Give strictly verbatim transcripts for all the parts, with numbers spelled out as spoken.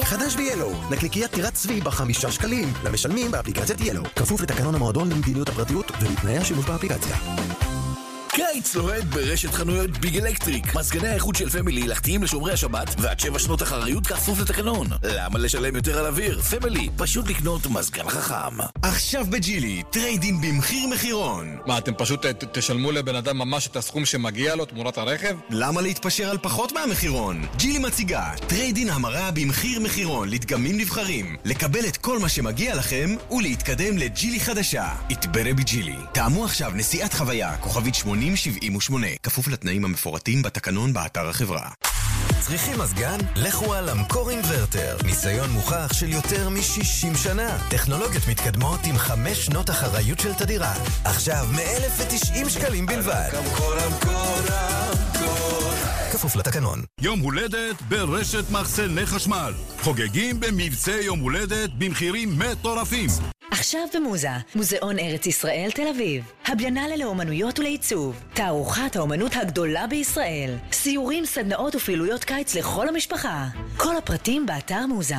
חדש ב-ילו, נקניקיית טירת צבי בחמישה שקלים, למשלמים באפליקציית ילו. כפוף לתקנון המועדון למדיניות הפרטיות ולתנאי השימוש באפליקציה. קיץ לוהד ברשת חנויות ביג אלקטריק. מזגני האיכות של פמילי הלכתיים לשומרי השבת ועד שבע שנות אחריות כפוף לתקנון. למה לשלם יותר על אוויר? פמילי, פשוט לקנות מזגן חכם. עכשיו בג'ילי, טריידין במחיר מחירון. מה, אתם פשוט ת, תשלמו לבן אדם ממש את הסכום שמגיע לו תמורת הרכב? למה להתפשר על פחות מהמחירון? ג'ילי מציגה טריידין המרה במחיר מחירון לדגמים נבחרים, לקבל את כל מה שמגיע לכם ולהתקדם לג'ילי חדשה. התברא בג'ילי. תאמו עכשיו נסיעת חוויה, כוכבית שמונים שבעים ושמונה, כפוף לתנאים המפורטים בתקנון באתר החברה. צריכים מזגן? לכו על אמקור אינברטר. ניסיון מוכח של יותר מ-שישים שנה. טכנולוגיות מתקדמות עם חמש שנות אחריות של תדירה. עכשיו מ-אלף ותשעים שקלים בלבד. אמקור, אמקור, אמקור. כפוף לתקנון. יום הולדת ברשת מחסני חשמל. חוגגים במבצע יום הולדת במחירים מטורפים. עכשיו במוזה, מוזיאון ארץ ישראל תל אביב. הביאנלה לאומנויות ולעיצוב. תערוכת האומנות הגדולה בישראל. סיורים, סדנאות ופעילויות קיץ לכל המשפחה. כל הפרטים באתר מוזה.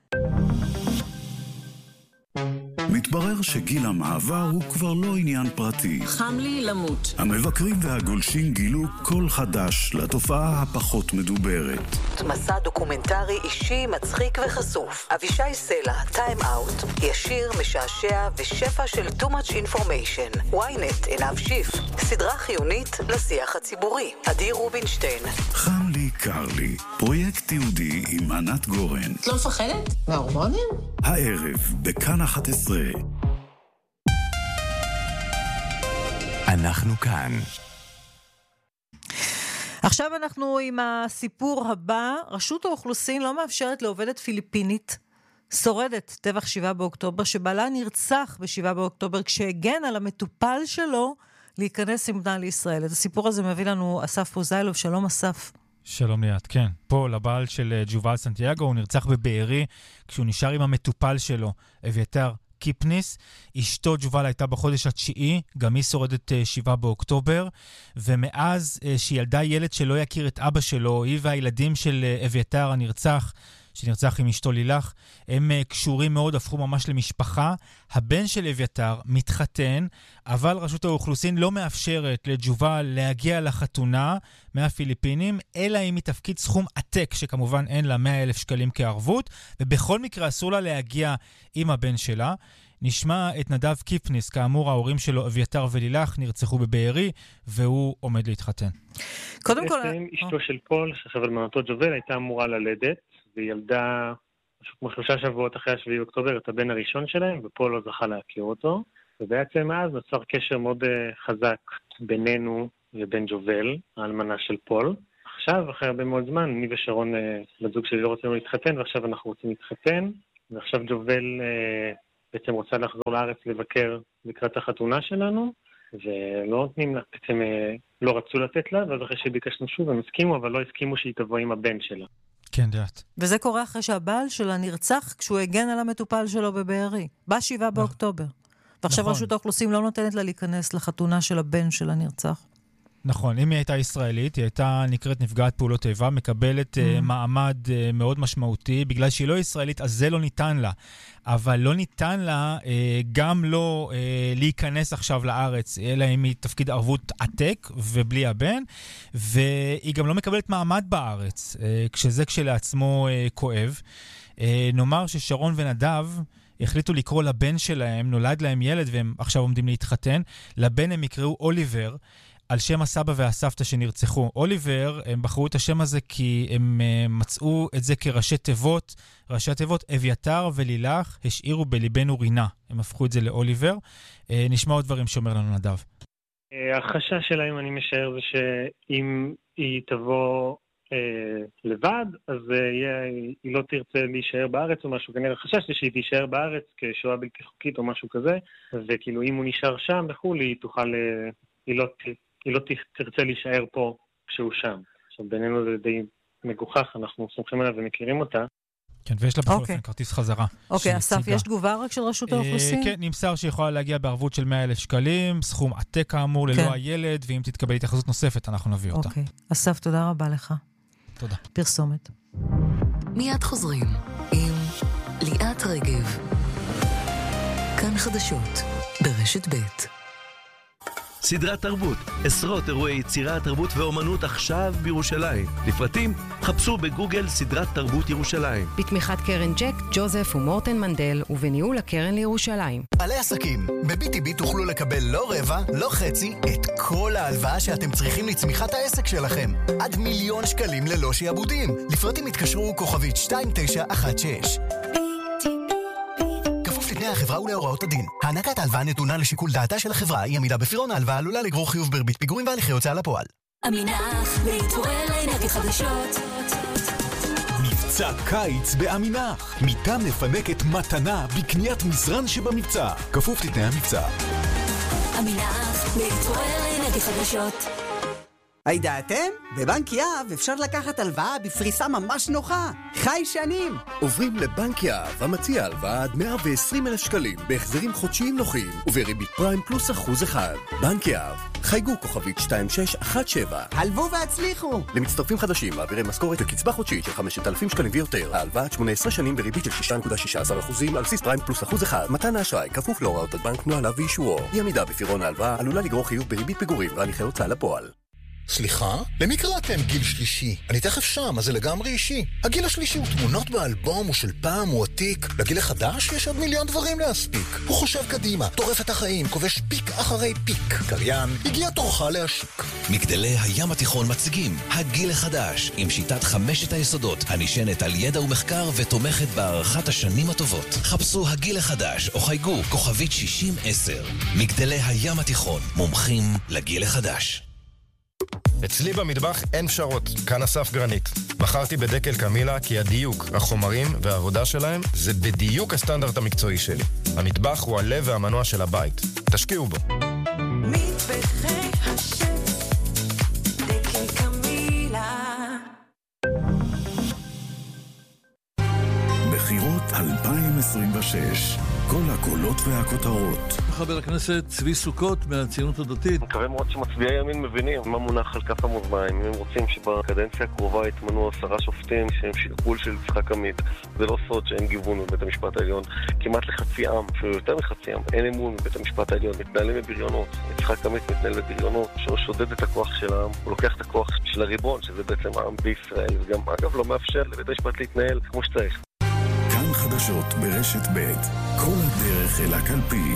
מתברר שגיל המעבר הוא כבר לא עניין פרטי. חם לי למות. המבקרים והגולשים גילו קול חדש לתופעה הפחות מדוברת. מסע דוקומנטרי אישי, מצחיק וחשוף. אבישי סלע, טיים אאוט. ישיר, משעשע ושפע של too much information. וויינט, עיניו שיף. סדרה חיונית לשיח הציבורי. עדי רובינשטיין. חם לי, קר לי. פרויקט תיעודי עם ענת גורן. את לא מפחדת? מההורמונים? הערב, בכאן אחת עשרה. אנחנו כאן. עכשיו אנחנו עם הסיפור הבא. רשות האוכלוסין לא מאפשרת לעובדת פיליפינית שורדת טבח שבעה באוקטובר, שבעלה נרצח ב-שבעה באוקטובר כשהגן על המטופל שלו להיכנס עם בנה לישראל. את הסיפור הזה מביא לנו אסף פוזיילוב. שלום אסף. שלום ליאת, כן. פול, הבעל של ג'ובל סנטיאגו, הוא נרצח בבארי כשהוא נשאר עם המטופל שלו, אביתר קיפניס. אשתו ג'ובל הייתה בחודש התשיעי, גם היא שורדת שבעה באוקטובר, ומאז שהיא ילדה ילד שלא יכיר את אבא שלו, היא והילדים של אביתר הנרצח, שנרצח עם אשתו לילך, הם קשורים מאוד, הפכו ממש למשפחה. הבן של אביתר מתחתן, אבל רשות האוכלוסין לא מאפשרת לג'ובל להגיע לחתונה מהפיליפינים, אלא אם היא תפקיד סכום עתק, שכמובן אין לה מאה אלף שקלים כערבות, ובכל מקרה אסור לה להגיע עם הבן שלה. נשמע את נדב קיפניס, כאמור ההורים שלו אביתר ולילך נרצחו בבארי, והוא עומד להתחתן. קודם כל... אשתו של פול, שחשב אלמנתו ג'ובל, הייתה אמורה ללדת, והיא ילדה משהו כמו שלושה שבועות אחרי השביעי באוקטובר את הבן הראשון שלהם, ופול לא זכה להכיר אותו, ובעצם אז נוצר קשר מאוד חזק בינינו ובין ג'ובל, האלמנה של פול. עכשיו, אחרי הרבה מאוד זמן, אני ושרון, לזוג שלי, לא רוצים להתחתן, ועכשיו אנחנו רוצים להתחתן, ועכשיו ג'ובל בעצם רוצה לחזור לארץ לבקר לקראת החתונה שלנו, ולא נותנים לה, בעצם לא רצו לתת לה, ואז אחרי שביקשנו שוב, הם הסכימו, אבל לא הסכימו שהיא תבוא עם הבן שלה. כן, דעת. וזה קורה אחרי שהבעל שלה נרצח כשהוא הגן על המטופל שלו בבארי, בשבעה באוקטובר. ועכשיו רשות האוכלוסין לא נותנת לה להיכנס לחתונה של הבן של הנרצח. נכון, אם היא הייתה ישראלית, היא הייתה נקראת נפגעת פעולות איבה, מקבלת mm. uh, מעמד uh, מאוד משמעותי, בגלל שהיא לא ישראלית, אז זה לא ניתן לה. אבל לא ניתן לה uh, גם לא uh, להיכנס עכשיו לארץ, אלא אם היא תפקיד ערבות עתק ובלי הבן, והיא גם לא מקבלת מעמד בארץ, uh, כשזה כשלעצמו uh, כואב. Uh, נאמר ששרון ונדב החליטו לקרוא לבן שלהם, נולד להם ילד והם עכשיו עומדים להתחתן, לבן הם יקראו אוליבר, על שם הסבא והסבתא שנרצחו. אוליבר, הם בחרו את השם הזה כי הם מצאו את זה כראשי תיבות, ראשי התיבות אביתר ולילך השאירו בליבנו רינה. הם הפכו את זה לאוליבר. נשמע עוד דברים שאומר לנו נדב. החשש שלהם, אני משער, זה שאם היא תבוא אה, לבד, אז אה, היא לא תרצה להישאר בארץ או משהו. כנראה חשש זה שהיא תישאר בארץ כשואה בלתי חוקית או משהו כזה, וכאילו אם הוא נשאר שם בחול, היא תוכל, אה, היא לא תרצה. היא לא תרצה להישאר פה כשהוא שם. עכשיו, בינינו זה די מגוחך, אנחנו סומכים עליו ומכירים אותה. כן, ויש לה בכל אופן כרטיס חזרה. אוקיי, אסף, יש תגובה רק של רשות האוכלוסין? כן, נמסר שיכולה להגיע בערבות של מאה אלף שקלים, סכום עתק כאמור ללא הילד, ואם תתקבל התייחסות נוספת, אנחנו נביא אותה. אוקיי, אסף, תודה רבה לך. תודה. פרסומת. מיד חוזרים עם ליאת רגב. כאן חדשות ברשת ב'. סדרת תרבות, עשרות אירועי יצירה, תרבות ואומנות עכשיו בירושלים. לפרטים, חפשו בגוגל סדרת תרבות ירושלים. בתמיכת קרן ג'ק, ג'וזף ומורטן מנדל, ובניהול הקרן לירושלים. בעלי עסקים, ב-בי טי בי תוכלו לקבל לא רבע, לא חצי, את כל ההלוואה שאתם צריכים לצמיחת העסק שלכם. עד מיליון שקלים ללא שיעבודים. לפרטים התקשרו כוכבית שתיים תשע אחת שש. החברה ולהוראות הדין. הענקת ההלוואה נתונה לשיקול דעתה של החברה. אי עמידה בפירעון ההלוואה עלולה לגרור חיוב בריבית פיגורים והליכי הוצאה לפועל. עמינח, להתעורר לעינק חדשות. מבצע קיץ בעמינח. ניתן לפנק את מתנה בקניית מזרן שבמבצע. כפוף לתנאי המבצע. עמינח, להתעורר לעינק חדשות. הידעתם? בבנק יהב אפשר לקחת הלוואה בפריסה ממש נוחה. חי שנים. עוברים לבנק יהב, המציע הלוואה עד מאה ועשרים אלף שקלים, בהחזרים חודשיים נוחים, ובריבית פריים פלוס אחוז אחד. בנק יהב, חייגו כוכבית שתיים שש אחת שבע. הלוו והצליחו. למצטרפים חדשים, מעבירי משכורת וקצבה חודשית של חמשת אלפים שקלים ויותר. ההלוואה עד שמונה עשרה שנים בריבית של שש נקודה שש עשרה אחוזים על בסיס פריים פלוס אחוז אחד. מתן האשראי כפוף להוראות הבנק, נוהליו ואישורו. אי עמידה בפירעון ההלוואה עלולה לגרור חיוב בריבית פיגורים והליכי הוצאה לפועל. סליחה? למי קראתם גיל שלישי? אני תכף שם, אז זה לגמרי אישי. הגיל השלישי הוא תמונות באלבום, הוא של פעם, הוא עתיק. לגיל החדש יש עוד מיליון דברים להספיק. הוא חושב קדימה, טורף את החיים, כובש פיק אחרי פיק. קריין, הגיע תורך להשיק. מגדלי הים התיכון מציגים הגיל החדש, עם שיטת חמשת היסודות, הנשענת על ידע ומחקר ותומכת בהערכת השנים הטובות. חפשו הגיל החדש או חייגו כוכבית שישים עשר. מגדלי הים התיכון, מומחים לגיל החדש. אצלי במטבח אין פשרות, כאן אסף גרנית. בחרתי בדקל קמילה כי הדיוק, החומרים והעבודה שלהם זה בדיוק הסטנדרט המקצועי שלי. המטבח הוא הלב והמנוע של הבית. תשקיעו בו. מטבחי השף, דקל קמילה. בחירות אלפיים עשרים ושש. כל הקולות והכותרות. חבר הכנסת צבי סוכות מהציונות הדתית. מקווה מאוד שמצביעי ימין מבינים מה מונח על כף המאזניים. הם רוצים שבקדנציה הקרובה יתמנו עשרה שופטים שהם שיקול של יצחק עמית. זה לא סוד שאין גיוון בבית המשפט העליון. כמעט לחצי עם, אפילו יותר מחצי עם, אין אמון בבית המשפט העליון. מתנהלים בבריונות. יצחק עמית מתנהל בבריונות, שהוא שודד את הכוח של העם. הוא לוקח את הכוח של הריבון, שזה בעצם העם בישראל. וגם, אגב, לא מאפשר לבית המשפט להתנהל כמו שצריך. כאן חדשות ברשת ב', כל הדרך אל הקלפי.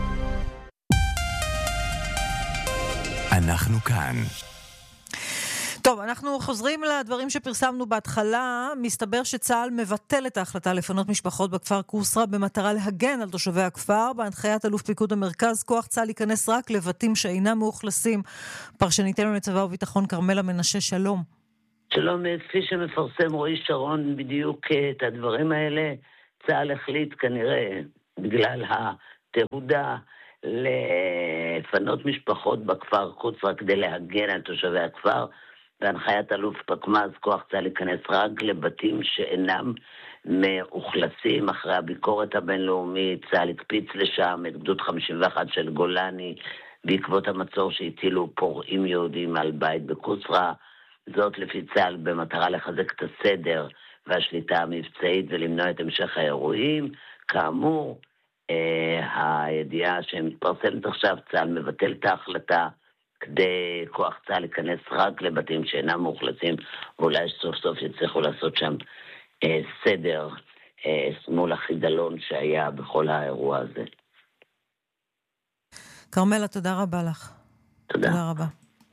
אנחנו כאן. טוב, אנחנו חוזרים לדברים שפרסמנו בהתחלה. מסתבר שצה"ל מבטל את ההחלטה לפנות משפחות בכפר קוסרה במטרה להגן על תושבי הכפר. בהנחיית אלוף פיקוד המרכז, כוח צה"ל ייכנס רק לבתים שאינם מאוכלסים. פרשניתנו לצבא וביטחון כרמלה מנשה, שלום. שלום, כפי שמפרסם רועי שרון בדיוק את הדברים האלה, צה"ל החליט כנראה בגלל התהודה לפנות משפחות בכפר קוצרה כדי להגן על תושבי הכפר, בהנחיית אלוף פקמ"ז כוח צה"ל להיכנס רק לבתים שאינם מאוכלסים. אחרי הביקורת הבינלאומית צה"ל הקפיץ לשם את גדוד חמישים ואחת של גולני בעקבות המצור שהטילו פורעים יהודים על בית בקוצרה, זאת לפי צה"ל במטרה לחזק את הסדר והשליטה המבצעית ולמנוע את המשך האירועים. כאמור, אה, הידיעה שמתפרסמת עכשיו, צה"ל מבטל את ההחלטה כדי כוח צה"ל להיכנס רק לבתים שאינם מאוכלסים, ואולי סוף סוף יצליחו לעשות שם אה, סדר אה, מול החידלון שהיה בכל האירוע הזה. כרמלה, תודה רבה לך. תודה. תודה רבה.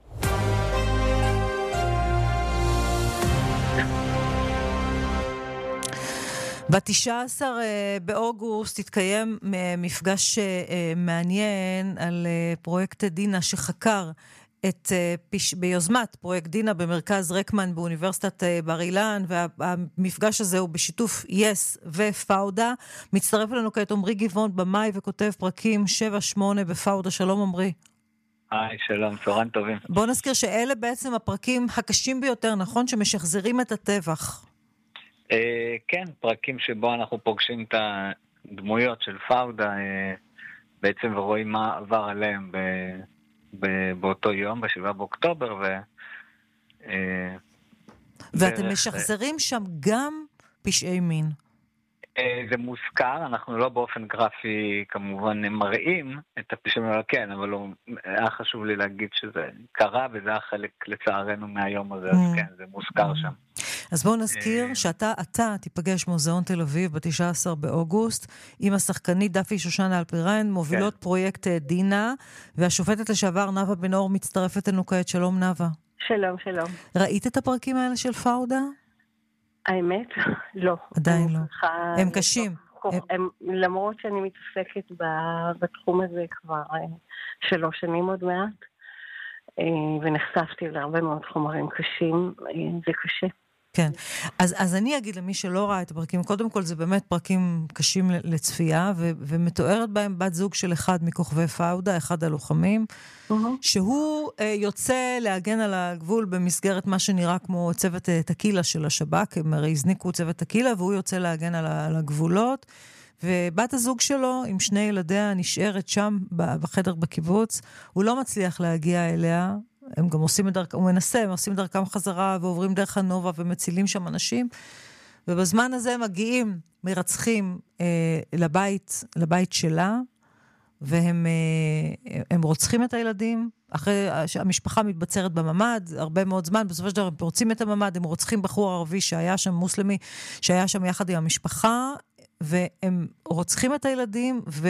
ב-תשעה עשר באוגוסט התקיים מפגש מעניין על פרויקט דינה שחקר את, ביוזמת פרויקט דינה במרכז רקמן באוניברסיטת בר אילן, והמפגש הזה הוא בשיתוף יס ופאודה. מצטרף לנו כעת עמרי גבעון, במאי וכותב פרקים שבע שמונה בפאודה. שלום עמרי. היי, שלום, צהריים טובים. בוא נזכיר שאלה בעצם הפרקים הקשים ביותר, נכון? שמשחזרים את הטבח. כן, פרקים שבו אנחנו פוגשים את הדמויות של פאודה בעצם ורואים מה עבר עליהם באותו יום, בשבעה באוקטובר. ואתם משחזרים שם גם פשעי מין. זה מוזכר, אנחנו לא באופן גרפי כמובן מראים את הפשעים, כן, אבל לא, היה חשוב לי להגיד שזה קרה, וזה היה חלק לצערנו מהיום הזה, אז כן, זה מוזכר שם. אז בואו נזכיר שאתה, אתה תיפגש מוזיאון תל אביב ב-תשעה עשר באוגוסט, עם השחקנית דפי שושנה אלפרין, מובילות פרויקט דינה, והשופטת לשעבר נאוה בן אור מצטרפת אלינו כעת. שלום נאוה. שלום, שלום. ראית את הפרקים האלה של פאודה? האמת? לא. עדיין לא. הם קשים. הם, למרות שאני מתעסקת בתחום הזה כבר שלוש שנים עוד מעט, ונחשפתי להרבה מאוד חומרים קשים, זה קשה. כן, אז, אז אני אגיד למי שלא ראה את הפרקים, קודם כל זה באמת פרקים קשים לצפייה, ו- ומתוארת בהם בת זוג של אחד מכוכבי פאודה, אחד הלוחמים, mm-hmm. שהוא uh, יוצא להגן על הגבול במסגרת מה שנראה כמו צוות uh, תקילה של השב"כ, הם הרי הזניקו צוות תקילה, והוא יוצא להגן על, על הגבולות, ובת הזוג שלו עם שני ילדיה נשארת שם בחדר בקיבוץ, הוא לא מצליח להגיע אליה, הם גם עושים את דרכם, הוא מנסה, הם עושים דרכם חזרה ועוברים דרך הנובה ומצילים שם אנשים, ובזמן הזה הם מגיעים מרצחים אה, לבית, לבית שלה, והם אה, הם רוצחים את הילדים, אחרי שהמשפחה מתבצרת בממד, הרבה מאוד זמן, בסופו של דבר הם פורצים את הממד, הם רוצחים בחור ערבי שהיה שם, מוסלמי, שהיה שם יחד עם המשפחה, והם רוצחים את הילדים, ו...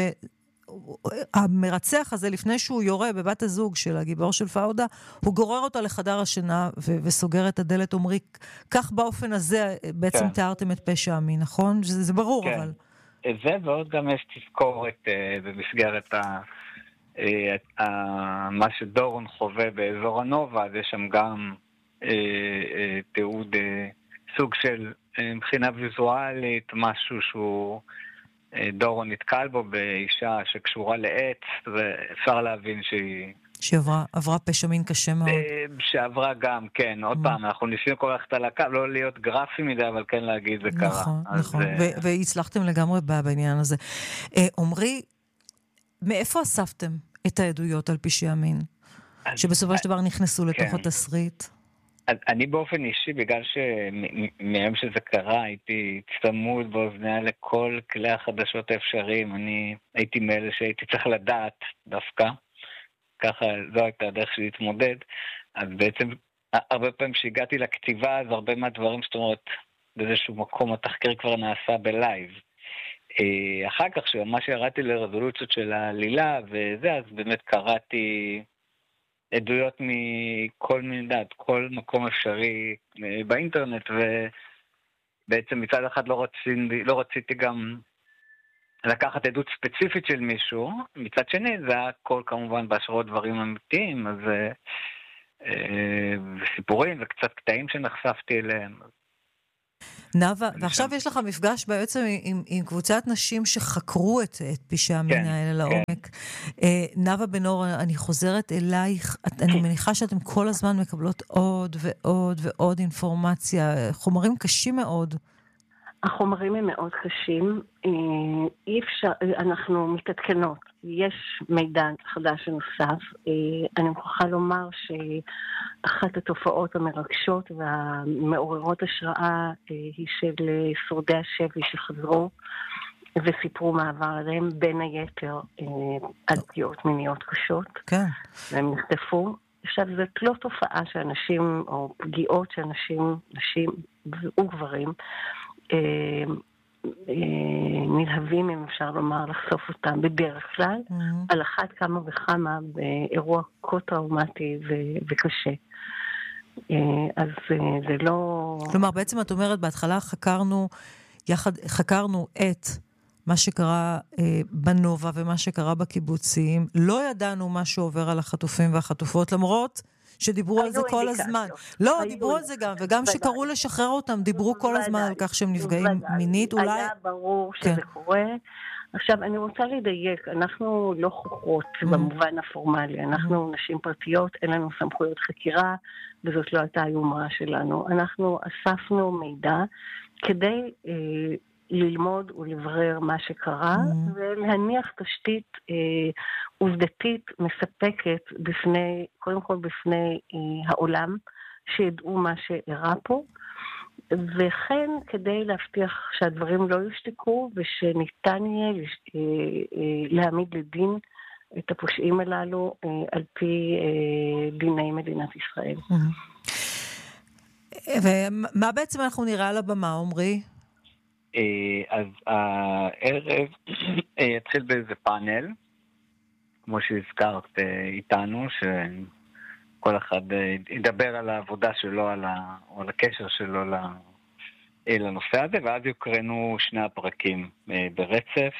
המרצח הזה, לפני שהוא יורה בבת הזוג של הגיבור של פאודה, הוא גורר אותה לחדר השינה ו- וסוגר את הדלת. אומרי, כך באופן הזה בעצם כן. תיארתם את פשע המין, נכון? זה, זה ברור, כן. אבל... זה ועוד גם יש תזכורת uh, במסגרת ה, uh, uh, מה שדורון חווה באזור הנובה, אז יש שם גם uh, uh, תיעוד uh, סוג של uh, מבחינה ויזואלית, משהו שהוא... דורון נתקל בו באישה שקשורה לעץ, ואפשר להבין שהיא... שעברה עברה פשע מין קשה מאוד. שעברה גם, כן. עוד פעם, אנחנו ניסינו כל כך את הלקה, לא להיות גרפי מדי, אבל כן להגיד זה קרה. נכון, נכון. והצלחתם לגמרי בעניין הזה. אומרי, מאיפה אספתם את העדויות על פשעי המין? שבסופו של דבר נכנסו לתוך התסריט? אני באופן אישי, בגלל שמהם שזה קרה, הייתי צמוד באוזניה לכל כלי החדשות האפשריים. אני הייתי מאלה שהייתי צריך לדעת דווקא. ככה, זו הייתה הדרך שלי להתמודד. אז בעצם, הרבה פעמים שהגעתי לכתיבה, אז הרבה מהדברים, זאת אומרת, באיזשהו מקום התחקיר כבר נעשה בלייב. אחר כך, שממש ירדתי לרזולוציות של העלילה, וזה, אז באמת קראתי... עדויות מכל מיני דעת, כל מקום אפשרי באינטרנט, ובעצם מצד אחד לא רציתי, לא רציתי גם לקחת עדות ספציפית של מישהו, מצד שני זה היה הכל כמובן בהשראות דברים אמיתיים, אז סיפורים וקצת קטעים שנחשפתי אליהם. נאוה, ועכשיו יש לך מפגש בעצם עם, עם קבוצת נשים שחקרו את, את פשעי המין האלה לעומק. נאוה בן אור, אני חוזרת אלייך, אני מניחה שאתם כל הזמן מקבלות עוד ועוד ועוד אינפורמציה, חומרים קשים מאוד. החומרים הם מאוד קשים, אי אפשר, אנחנו מתעדכנות, יש מידע חדש שנוסף. אני מוכרחה לומר שאחת התופעות המרגשות והמעוררות השראה היא של שורדי השבי שחזרו וסיפרו מעבר עליהם, בין היתר על פגיעות מיניות קשות. כן. והם נחטפו. עכשיו, זאת לא תופעה שאנשים, או פגיעות שאנשים, נשים וגברים, נלהבים, אם אפשר לומר, לחשוף אותם בדרך כלל, על אחת כמה וכמה באירוע כה טראומטי וקשה. אז זה לא... כלומר, בעצם את אומרת, בהתחלה חקרנו, יחד, חקרנו את מה שקרה בנובה ומה שקרה בקיבוצים, לא ידענו מה שעובר על החטופים והחטופות, למרות... שדיברו על זה כל הזמן. לא, דיברו על זה גם, וגם שקראו לשחרר אותם, דיברו כל הזמן על כך שהם נפגעים מינית, אולי... היה ברור שזה קורה. עכשיו, אני רוצה לדייק, אנחנו לא חוקרות במובן הפורמלי, אנחנו נשים פרטיות, אין לנו סמכויות חקירה, וזאת לא הייתה היומרה שלנו. אנחנו אספנו מידע כדי ללמוד ולברר מה שקרה, ולהניח תשתית עובדתית מספקת בפני, קודם כל בפני העולם, שידעו מה שאירע פה. וכן כדי להבטיח שהדברים לא יושתקו ושניתן יהיה להעמיד לדין את הפושעים הללו על פי דיני מדינת ישראל. ומה בעצם אנחנו נראה על הבמה, עומרי? אז הערב יתחיל באיזה פאנל, כמו שהזכרת איתנו, שכל אחד ידבר על העבודה שלו, על ה... או על הקשר שלו לנושא הזה, ואז יוקרנו שני הפרקים ברצף.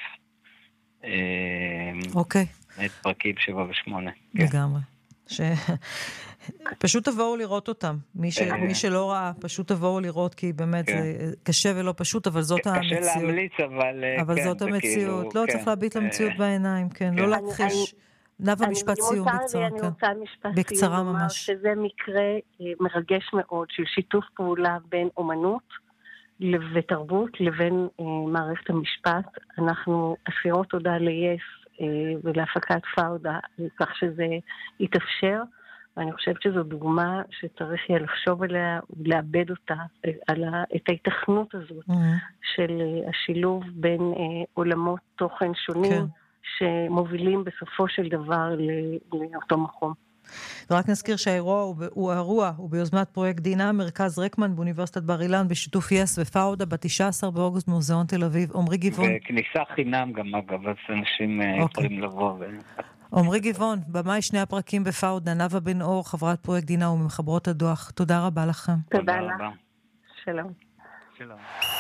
אוקיי. את פרקים שבע ושמונה. לגמרי. ש... פשוט תבואו לראות אותם. מי, ש... מי שלא ראה, פשוט תבואו לראות, כי באמת זה קשה ולא פשוט, אבל זאת המציאות. קשה להמליץ, אבל... אבל זאת המציאות. לא צריך להביט למציאות בעיניים, כן. לא להכחיש. נאוה, משפט סיום בקצרה. אני רוצה משפט סיום לומר שזה מקרה מרגש מאוד של שיתוף פעולה בין אומנות ותרבות לבין מערכת המשפט. אנחנו אסירות תודה ליס ולהפקת פאודה, כך שזה יתאפשר, ואני חושבת שזו דוגמה שצריך יהיה לחשוב עליה ולאבד אותה, על את ההתכנות הזאת של השילוב בין עולמות תוכן שונים, שמובילים בסופו של דבר לאותו מקום. ורק נזכיר שהאירוע הוא האירוע, הוא ביוזמת פרויקט דינה, מרכז רקמן באוניברסיטת בר אילן, בשיתוף יס ופאודה, ב-תשעה עשר באוגוסט מוזיאון תל אביב. עומרי גבעון. וכניסה חינם גם, אגב, אז אנשים יכולים לבוא. עומרי גבעון, במאי שני הפרקים בפאודה, נאוה בן אור, חברת פרויקט דינה ומחברות הדוח. תודה רבה לכם. תודה לך. שלום. שלום.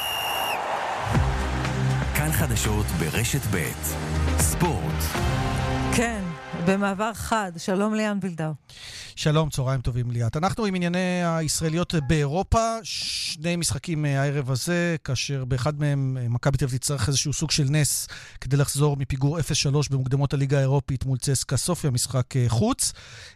כאן חדשות ברשת ב' ספורט. כן, במעבר חד. שלום ליאן וילדאו. שלום, צהריים טובים ליאת. אנחנו עם ענייני הישראליות באירופה, שני משחקים הערב הזה, כאשר באחד מהם מכבי תל אביב תצטרך איזשהו סוג של נס כדי לחזור מפיגור אפס שלוש במוקדמות הליגה האירופית מול צסקה סופיה, משחק חוץ.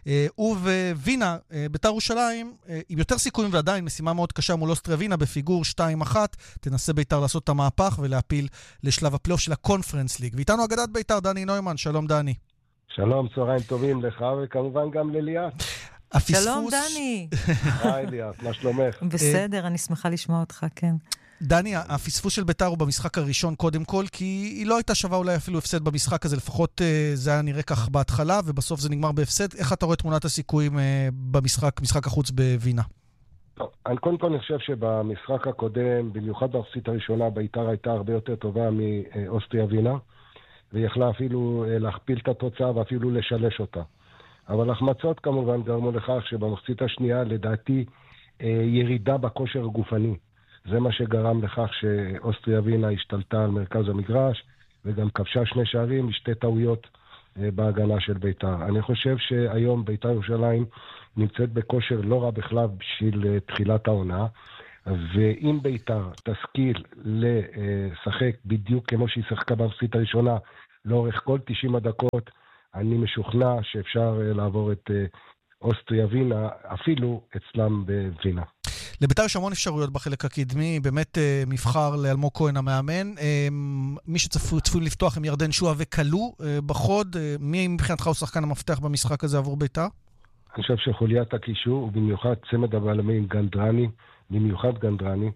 ובווינה, בית"ר ירושלים, עם יותר סיכויים ועדיין משימה מאוד קשה מול אוסטריה ווינה בפיגור שתיים אחת, תנסה בית"ר לעשות את המהפך ולהפיל לשלב הפלייאוף של הקונפרנס ליג. ואיתנו אגדת בית"ר, דני נוימן. שלום דני. שלום, צהריים טובים לך, וכמובן גם לליאת. שלום, דני. היי ליאת, מה שלומך? בסדר, אני שמחה לשמוע אותך, כן. דני, הפספוס של בית"ר הוא במשחק הראשון קודם כל, כי היא לא הייתה שווה אולי אפילו הפסד במשחק הזה, לפחות זה היה נראה כך בהתחלה, ובסוף זה נגמר בהפסד. איך אתה רואה תמונת הסיכויים במשחק, משחק החוץ בווינה? טוב, אני קודם כל חושב שבמשחק הקודם, במיוחד במחצית הראשונה, בית"ר הייתה הרבה יותר טובה מאוסטריה ווינה. והיא יכלה אפילו להכפיל את התוצאה ואפילו לשלש אותה. אבל החמצות כמובן גרמו לכך שבמחצית השנייה לדעתי ירידה בכושר הגופני. זה מה שגרם לכך שאוסטריה ווינה השתלטה על מרכז המגרש וגם כבשה שני שערים משתי טעויות בהגנה של בית"ר. אני חושב שהיום בית"ר ירושלים נמצאת בכושר לא רע בכלל בשביל תחילת העונה, ואם בית"ר תשכיל לשחק בדיוק כמו שהיא שחקה במחצית הראשונה לאורך כל תשעים הדקות, אני משוכנע שאפשר לעבור את אוסטריה ווינה, אפילו אצלם בווינה. לבית"ר יש המון אפשרויות בחלק הקדמי, באמת מבחר לאלמוג כהן המאמן. מי שצפוי לפתוח עם ירדן שועה וקלו בחוד, מי מבחינתך הוא שחקן המפתח במשחק הזה עבור בית"ר? אני חושב שחוליית הקישור, ובמיוחד צמד הבלמים גנדרני, במיוחד גנדרני,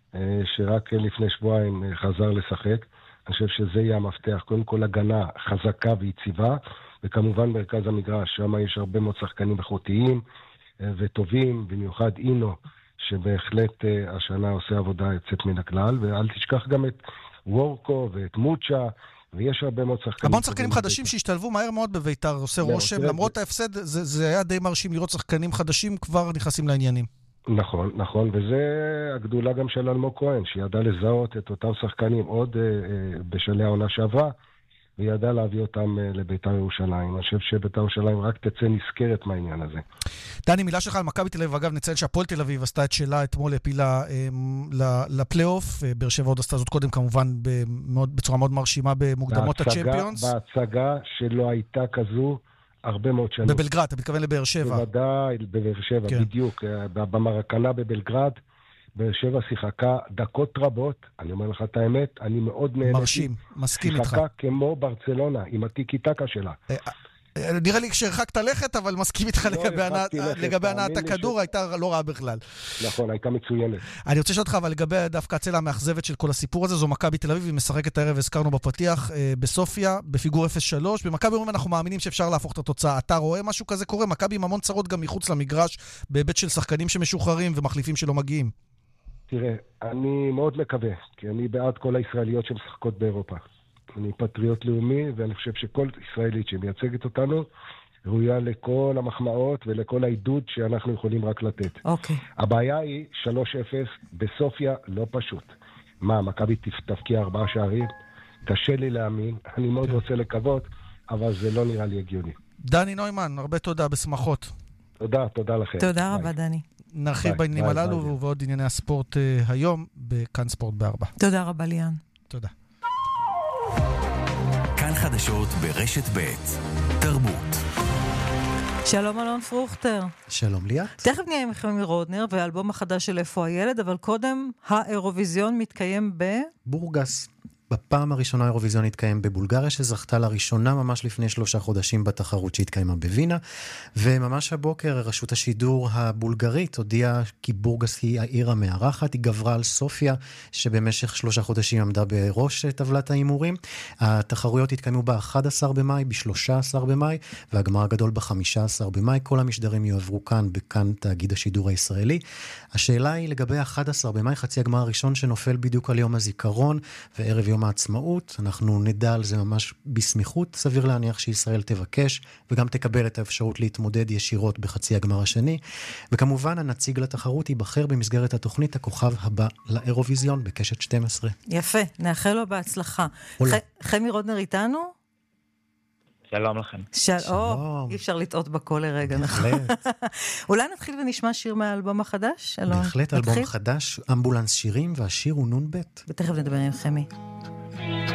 שרק לפני שבועיים חזר לשחק. אני חושב שזה יהיה המפתח, קודם כל הגנה חזקה ויציבה, וכמובן מרכז המגרש, שם יש הרבה מאוד שחקנים איכותיים וטובים, במיוחד אינו, שבהחלט השנה עושה עבודה יוצאת מן הכלל, ואל תשכח גם את וורקו ואת מוצ'ה, ויש הרבה מאוד שחקנים. המון שחקנים חדשים שהשתלבו מהר מאוד בבית"ר, עושה רושם, למרות ההפסד, זה היה די מרשים לראות שחקנים חדשים כבר נכנסים לעניינים. נכון, נכון, וזה הגדולה גם של אלמוג כהן, שידע לזהות את אותם שחקנים עוד אה, בשלהי העונה שעברה, וידע להביא אותם אה, לבית"ר ירושלים. אני חושב שבית"ר ירושלים רק תצא נזכרת מהעניין הזה. דני, מילה שלך על מכבי תל אביב, אגב, נציין שהפועל תל אביב עשתה את שלה אתמול הפילה אה, לפלייאוף, באר שבע עוד עשתה זאת קודם כמובן במאוד, בצורה מאוד מרשימה במוקדמות הצ'מפיונס. בהצגה שלא הייתה כזו, הרבה מאוד שנים. בבלגרד, אתה מתכוון לבאר שבע. בוודאי, בבאר שבע, כן. בדיוק. במרקנה בבלגרד, באר שבע שיחקה דקות רבות, אני אומר לך את האמת, אני מאוד נהנתי. מרשים, מסכים איתך. שיחקה כמו ברצלונה, עם הטיקי-טקה שלה. נראה לי כשהרחקת לכת, אבל מסכים איתך לגבי הנעת הכדור, הייתה לא רעה בכלל. נכון, הייתה מצוינת. אני רוצה לשאול אותך, אבל לגבי דווקא הצלע המאכזבת של כל הסיפור הזה, זו מכבי תל אביב, היא משחקת הערב, הזכרנו בפתיח, בסופיה, בפיגור אפס שלוש. במכבי אומרים, אנחנו מאמינים שאפשר להפוך את התוצאה. אתה רואה משהו כזה קורה? מכבי עם המון צרות גם מחוץ למגרש, בהיבט של שחקנים שמשוחררים ומחליפים שלא מגיעים. תראה, אני מאוד מקווה, כי אני בעד כל הישראליות שמשחקות באירופה. אני פטריוט לאומי, ואני חושב שכל ישראלית שמייצגת אותנו, ראויה לכל המחמאות ולכל העידוד שאנחנו יכולים רק לתת. אוקיי. הבעיה היא שלוש אפס בסופיה לא פשוט. מה, מכבי תפקיע ארבעה שערים? קשה לי להאמין, אני מאוד רוצה לקוות, אבל זה לא נראה לי הגיוני. דני נוימן, הרבה תודה, בשמחות. תודה, תודה לכם. תודה רבה, דני. נרחיב בעניינים הללו ובעוד ענייני הספורט היום, בכאן ספורט בארבע. תודה רבה, ליאן. תודה. כאן חדשות ברשת ב' תרבות. שלום אלון פרוכטר. שלום ליאת. תכף נהיה עם חמי רודנר והאלבום החדש של איפה הילד, אבל קודם האירוויזיון מתקיים ב... בורגס. בפעם הראשונה האירוויזיון התקיים בבולגריה, שזכתה לראשונה ממש לפני שלושה חודשים בתחרות שהתקיימה בווינה, וממש הבוקר רשות השידור הבולגרית הודיעה כי בורגס היא העיר המארחת, היא גברה על סופיה, שבמשך שלושה חודשים עמדה בראש טבלת האימורים. התחרויות התקיימו ב-אחד עשר במאי, ב-שלושה עשר במאי, והגמר הגדול ב-חמישה עשר במאי. כל המשדרים יועברו כאן, בכאן תאגיד השידור הישראלי. השאלה היא לגבי ה-אחד עשר במאי, חצי הגמר הראשון שנופל בדיוק על יום הזיכרון, וערב יום העצמאות, אנחנו נדע על זה ממש בסמיכות, סביר להניח שישראל תבקש, וגם תקבל את האפשרות להתמודד ישירות בחצי הגמר השני, וכמובן הנציג לתחרות ייבחר במסגרת התוכנית הכוכב הבא לאירוויזיון בקשת שתים עשרה. יפה, נאחל לו בהצלחה. ח... חמי רודנר איתנו? שלום לכם. של... שלום. אי אפשר לטעות בכל לרגע, נכון? אולי נתחיל ונשמע שיר מהאלבום החדש? בהחלט, אלבום חדש, אמבולנס שירים, והשיר הוא נון בית. ותכף נדבר עם חמי.